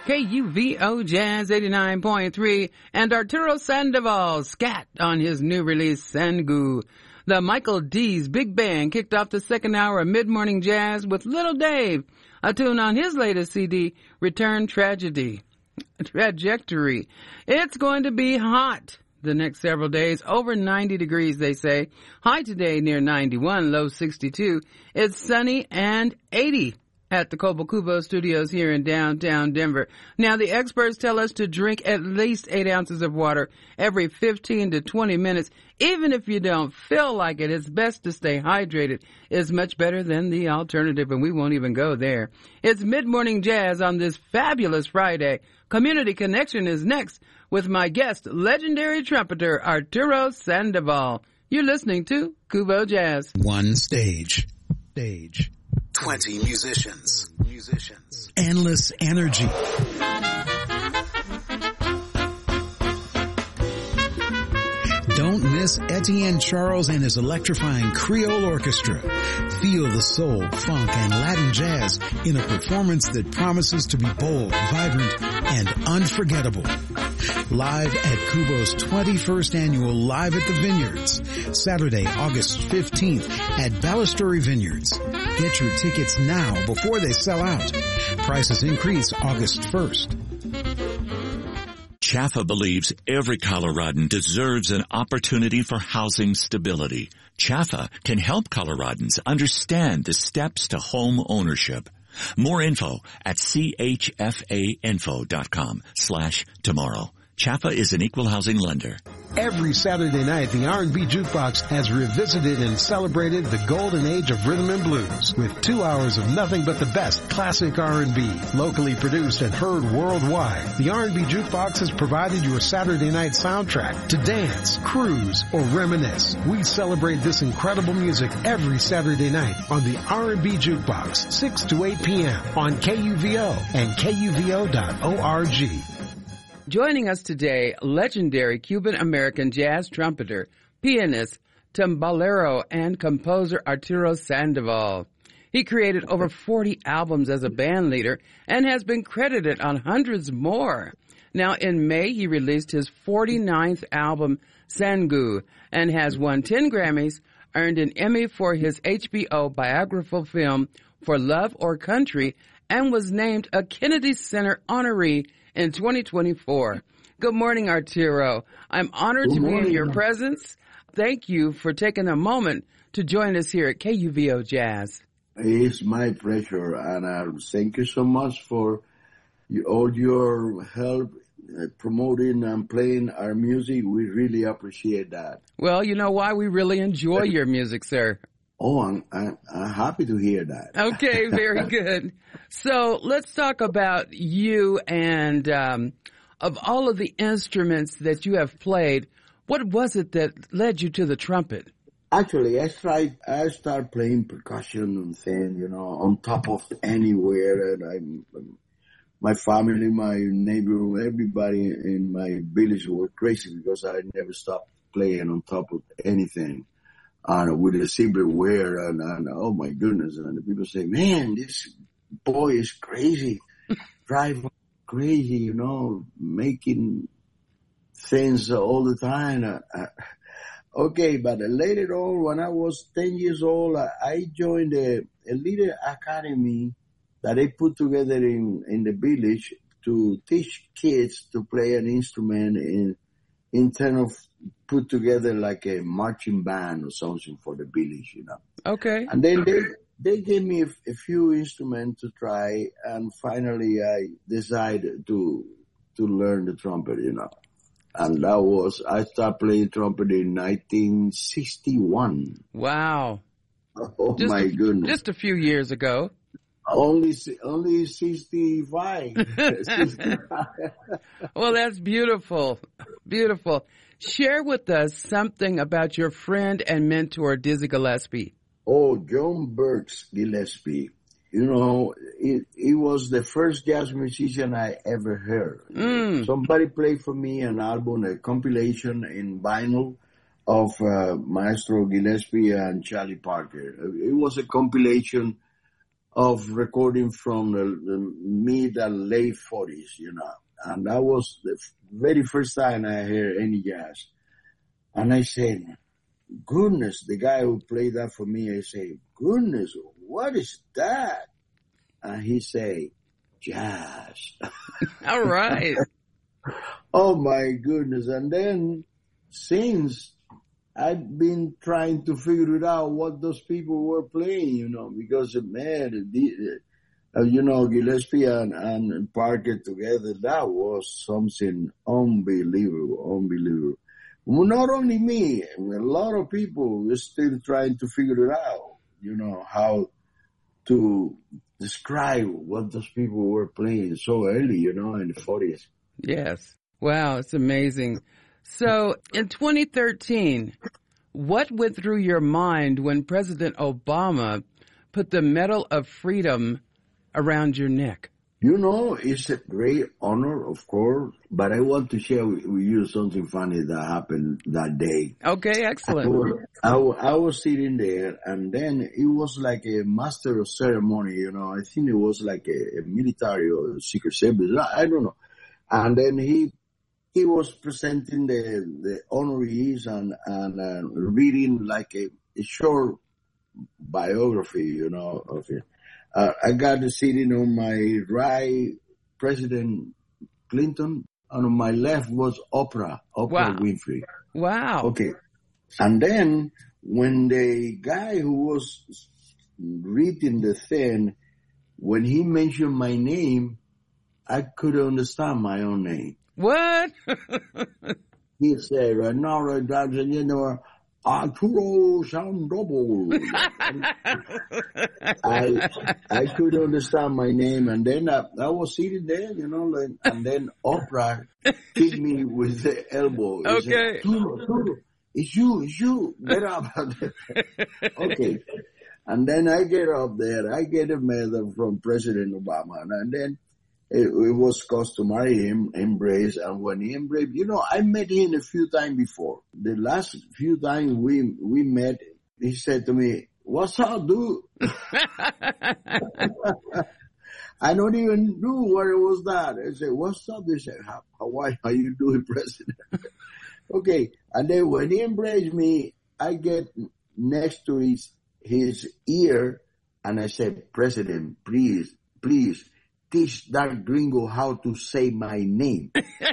KUVO Jazz 89.3, and Arturo Sandoval scat on his new release, Sangu. The Michael D's Big Band kicked off the second hour of mid-morning jazz with Little Dave, a tune on his latest CD, Return Trajectory. It's going to be hot the next several days, over 90 degrees, they say. High today near 91, low 62. It's sunny and 80 at the Cobo Cubo Studios here in downtown Denver. Now, the experts tell us to drink at least 8 ounces of water every 15 to 20 minutes. Even if you don't feel like it, it's best to stay hydrated. It's much better than the alternative, and we won't even go there. It's Mid-Morning Jazz on this fabulous Friday. Community Connection is next with my guest, legendary trumpeter Arturo Sandoval. You're listening to Cubo Jazz. One stage. 20 musicians. Endless energy. Don't miss Etienne Charles and his electrifying Creole Orchestra. Feel the soul, funk, and Latin jazz in a performance that promises to be bold, vibrant, and unforgettable. Live at Cubo's 21st annual Live at the Vineyards, Saturday, August 15th at Balustrade Vineyards. Get your tickets now before they sell out. Prices increase August 1st. CHAFA believes every Coloradan deserves an opportunity for housing stability. CHAFA can help Coloradans understand the steps to home ownership. More info at chfainfo.com/tomorrow. CHAFA is an equal housing lender. Every Saturday night, the R&B Jukebox has revisited and celebrated the golden age of rhythm and blues with 2 hours of nothing but the best classic R&B, locally produced and heard worldwide. The R&B Jukebox has provided your Saturday night soundtrack to dance, cruise, or reminisce. We celebrate this incredible music every Saturday night on the R&B Jukebox, 6 to 8 p.m. on KUVO and KUVO.org. Joining us today, legendary Cuban-American jazz trumpeter, pianist, timbalero, and composer Arturo Sandoval. He created over 40 albums as a band leader and has been credited on hundreds more. Now, in May, he released his 49th album, Sangu, and has won 10 Grammys, earned an Emmy for his HBO biographical film For Love or Country, and was named a Kennedy Center honoree in 2024. Good morning, Arturo. I'm honored to be in your presence. Thank you for taking a moment to join us here at KUVO Jazz. It's my pleasure, and thank you so much for all your help promoting and playing our music. We really appreciate that. Well, you know why? We really enjoy your music, sir. Oh, I'm happy to hear that. Okay, very good. So let's talk about you and of all of the instruments that you have played, what was it that led you to the trumpet? Actually, I started playing percussion and thing, on top of anywhere. And my family, my neighbor, everybody in my village were crazy because I never stopped playing on top of anything. And with the silverware and oh my goodness. And the people say, man, this boy is crazy. Drive crazy, making things all the time. Okay, but later on, when I was 10 years old, I joined a little academy that they put together in the village to teach kids to play an instrument in terms of put together like a marching band or something for the village, Okay. And then they gave me a few instruments to try, and finally I decided to learn the trumpet, And I started playing trumpet in 1961. Wow. Oh, my goodness. Just a few years ago. Only 65. 65. Well, that's beautiful. Beautiful. Share with us something about your friend and mentor, Dizzy Gillespie. Oh, John Burks Gillespie. He was the first jazz musician I ever heard. Somebody played for me an album, a compilation in vinyl of Maestro Gillespie and Charlie Parker. It was a compilation of recording from the mid and late 40s, you know. And that was the very first time I heard any jazz. And I said, goodness, the guy who played that for me, I say, goodness, what is that? And he say, jazz. All right. Oh my goodness. And then since I've been trying to figure it out what those people were playing, you know, because man, you know, Gillespie and Parker together, that was something unbelievable. Well, not only me, a lot of people were still trying to figure it out, you know, how to describe what those people were playing so early, you know, in the 40s. Yes. Wow, it's amazing. So in 2013, what went through your mind when President Obama put the Medal of Freedom around your neck? You know, it's a great honor, of course, but I want to share with you something funny that happened that day. Okay, excellent. I was sitting there, and then it was like a master of ceremony, you know. I think it was like a military or secret service. I don't know. And then he was presenting the honorees and reading like a short biography, you know, of it. I got sitting on my right, President Clinton, and on my left was Oprah Wow. Winfrey. Wow. Okay. And then when the guy who was reading the thing, when he mentioned my name, I couldn't understand my own name. What? He said, you know, Arturo Sandoval. I couldn't understand my name, and then I was sitting there, you know, and then Oprah kicked me with the elbow. He Okay. said, Arturo, it's you, get up. Okay. And then I get up there, I get a medal from President Obama, and then it was customary him embrace, and when he embraced, you know, I met him a few times before. The last few times we met, he said to me, "What's up, dude?" I don't even know what it was that. I said, "What's up?" He said, how you doing, President?" Okay, and then when he embraced me, I get next to his ear, and I said, "President, please, teach that gringo how to say my name."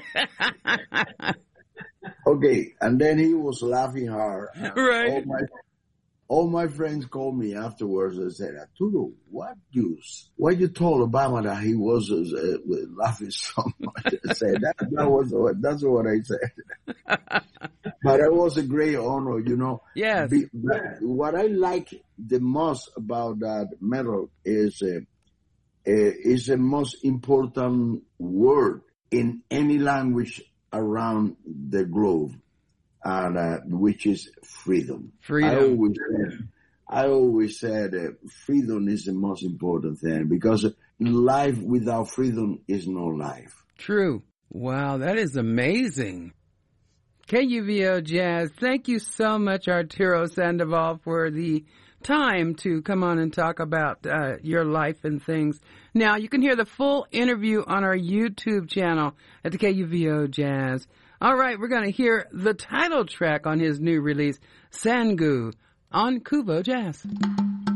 Okay, and then he was laughing hard. Right. All my friends called me afterwards and said, "Arturo, what you told Obama that he was laughing so much?" I said, that's what I said. But it was a great honor, you know. Yes. What I like the most about that medal is the most important word in any language around the globe, and which is freedom. Freedom. I always said freedom is the most important thing, because life without freedom is no life. True. Wow, that is amazing. KUVO Jazz, thank you so much, Arturo Sandoval, for the time to come on and talk about your life and things. Now, you can hear the full interview on our YouTube channel at the KUVO Jazz. All right, we're going to hear the title track on his new release, Sangu, on KUVO Jazz.